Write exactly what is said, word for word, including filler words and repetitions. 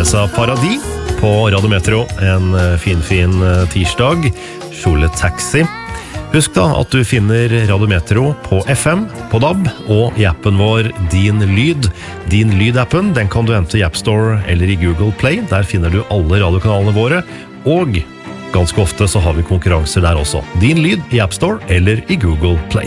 Vanessa Paradis på Radio Metro en fin, fin tirsdag. Kjole Taxi. Husk da at du finner Radio Metro på F M, på D A B og i appen vår Din Lyd. Din Lyd-appen, den kan du hente i App Store eller i Google Play. Der finner du alle radiokanalene våre, og ganske ofte så har vi konkurranser der også. Din Lyd i App Store eller i Google Play.